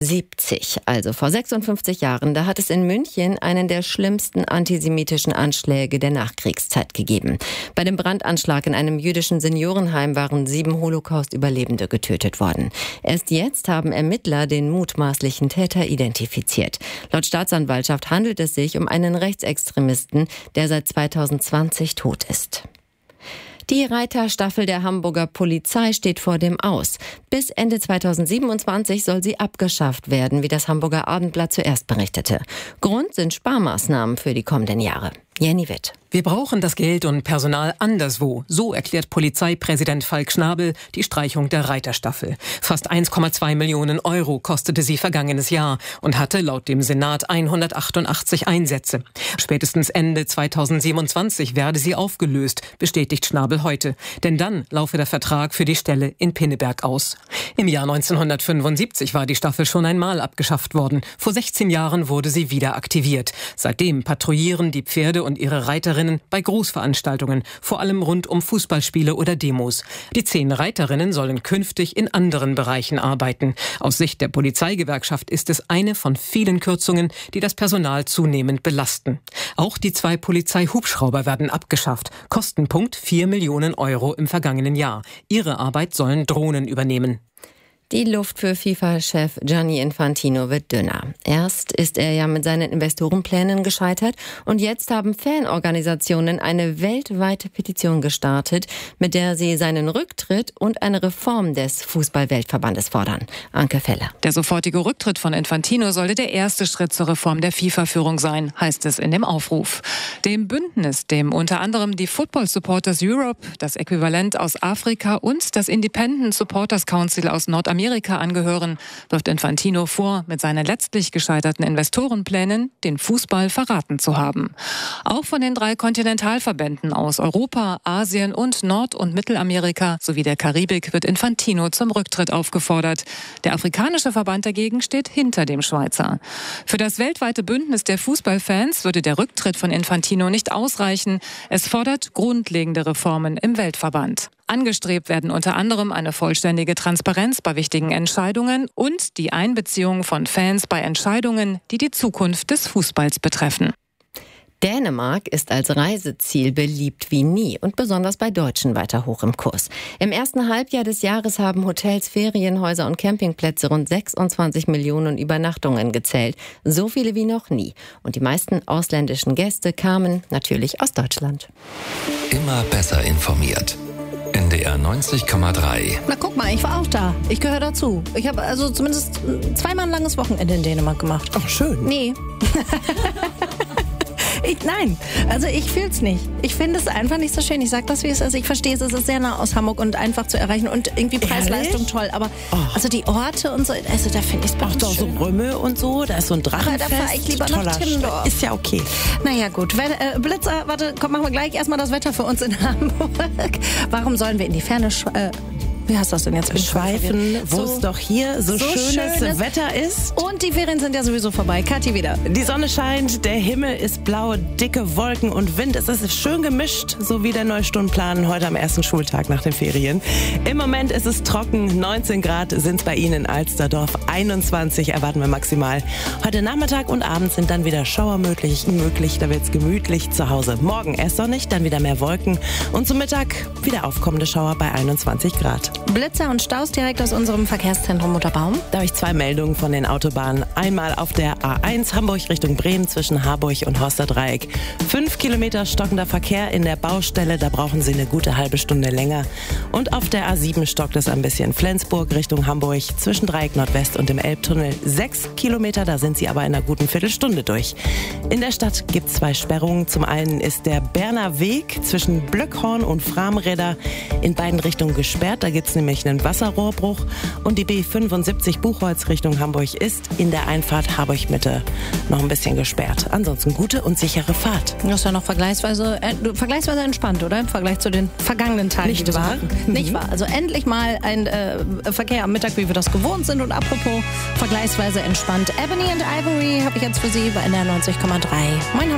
1970, also vor 56 Jahren, da hat es in München einen der schlimmsten antisemitischen Anschläge der Nachkriegszeit gegeben. Bei dem Brandanschlag in einem jüdischen Seniorenheim waren 7 Holocaust-Überlebende getötet worden. Erst jetzt haben Ermittler den mutmaßlichen Täter identifiziert. Laut Staatsanwaltschaft handelt es sich um einen Rechtsextremisten, der seit 2020 tot ist. Die Reiterstaffel der Hamburger Polizei steht vor dem Aus. Bis Ende 2027 soll sie abgeschafft werden, wie das Hamburger Abendblatt zuerst berichtete. Grund sind Sparmaßnahmen für die kommenden Jahre. Jenny Witt. Wir brauchen das Geld und Personal anderswo. So erklärt Polizeipräsident Falk Schnabel die Streichung der Reiterstaffel. Fast 1,2 Millionen Euro kostete sie vergangenes Jahr und hatte laut dem Senat 188 Einsätze. Spätestens Ende 2027 werde sie aufgelöst, bestätigt Schnabel heute. Denn dann laufe der Vertrag für die Stelle in Pinneberg aus. Im Jahr 1975 war die Staffel schon einmal abgeschafft worden. Vor 16 Jahren wurde sie wieder aktiviert. Seitdem patrouillieren die Pferde und ihre Reiterinnen bei Großveranstaltungen, vor allem rund um Fußballspiele oder Demos. Die 10 Reiterinnen sollen künftig in anderen Bereichen arbeiten. Aus Sicht der Polizeigewerkschaft ist es eine von vielen Kürzungen, die das Personal zunehmend belasten. Auch die 2 Polizeihubschrauber werden abgeschafft. Kostenpunkt 4 Millionen Euro im vergangenen Jahr. Ihre Arbeit sollen Drohnen übernehmen. Die Luft für FIFA-Chef Gianni Infantino wird dünner. Erst ist er ja mit seinen Investorenplänen gescheitert und jetzt haben Fanorganisationen eine weltweite Petition gestartet, mit der sie seinen Rücktritt und eine Reform des Fußball-Weltverbandes fordern. Anke Feller. Der sofortige Rücktritt von Infantino sollte der erste Schritt zur Reform der FIFA-Führung sein, heißt es in dem Aufruf. Dem Bündnis, dem unter anderem die Football Supporters Europe, das Äquivalent aus Afrika und das Independent Supporters Council aus Nordamerika angehören, wirft Infantino vor, mit seinen letztlich gescheiterten Investorenplänen den Fußball verraten zu haben. Auch von den 3 Kontinentalverbänden aus Europa, Asien und Nord- und Mittelamerika sowie der Karibik wird Infantino zum Rücktritt aufgefordert. Der afrikanische Verband dagegen steht hinter dem Schweizer. Für das weltweite Bündnis der Fußballfans würde der Rücktritt von Infantino nicht ausreichen. Es fordert grundlegende Reformen im Weltverband. Angestrebt werden unter anderem eine vollständige Transparenz bei wichtigen Entscheidungen und die Einbeziehung von Fans bei Entscheidungen, die die Zukunft des Fußballs betreffen. Dänemark ist als Reiseziel beliebt wie nie und besonders bei Deutschen weiter hoch im Kurs. Im ersten Halbjahr des Jahres haben Hotels, Ferienhäuser und Campingplätze rund 26 Millionen Übernachtungen gezählt. So viele wie noch nie. Und die meisten ausländischen Gäste kamen natürlich aus Deutschland. Immer besser informiert. NDR 90,3. Na guck mal, ich war auch da. Ich gehöre dazu. Ich habe also zumindest 2-mal ein langes Wochenende in Dänemark gemacht. Ach, schön. Nee. Nein, also ich fühle es nicht. Ich finde es einfach nicht so schön. Ich sage das, wie es ist. Ich verstehe es, es ist sehr nah aus Hamburg und einfach zu erreichen und irgendwie Preis-Leistung toll. Aber also die Orte und so, also da finde ich es auch doch so Römme und so, da ist so ein Drachenfest. Da fahre ich lieber nach Timmendorf. Ist ja okay. Naja gut, Blitzer, warte, komm, machen wir gleich erstmal das Wetter für uns in Hamburg. Warum sollen wir in die Ferne wie hast du das denn jetzt schweifen, wo es doch hier so schönes Wetter ist? Und die Ferien sind ja sowieso vorbei. Kathi wieder. Die Sonne scheint, der Himmel ist blau, dicke Wolken und Wind. Es ist schön gemischt, so wie der neue Stundenplan heute am ersten Schultag nach den Ferien. Im Moment ist es trocken, 19 Grad sind es bei Ihnen in Alsterdorf, 21 erwarten wir maximal. Heute Nachmittag und Abend sind dann wieder Schauer möglich, da wird es gemütlich zu Hause. Morgen erst sonnig, dann wieder mehr Wolken und zum Mittag wieder aufkommende Schauer bei 21 Grad. Blitzer und Staus direkt aus unserem Verkehrszentrum Mutterbaum. Da habe ich 2 Meldungen von den Autobahnen. Einmal auf der A1 Hamburg Richtung Bremen zwischen Harburg und Horsterdreieck. 5 Kilometer stockender Verkehr in der Baustelle, da brauchen Sie eine gute halbe Stunde länger. Und auf der A7 stockt es ein bisschen. Flensburg Richtung Hamburg zwischen Dreieck Nordwest und dem Elbtunnel. 6 Kilometer, da sind Sie aber in einer guten Viertelstunde durch. In der Stadt gibt es 2 Sperrungen. Zum einen ist der Berner Weg zwischen Blöckhorn und Framräder in beiden Richtungen gesperrt. Da gibt es nämlich einen Wasserrohrbruch. Und die B75 Buchholz Richtung Hamburg ist in der Einfahrt Harburg-Mitte noch ein bisschen gesperrt. Ansonsten gute und sichere Fahrt. Das ist ja noch vergleichsweise entspannt, oder? Im Vergleich zu den vergangenen Tagen. Nicht wahr? Nicht wahr. Also endlich mal ein Verkehr am Mittag, wie wir das gewohnt sind. Und apropos vergleichsweise entspannt. Ebony and Ivory habe ich jetzt für Sie bei NDR 90,3. Moin.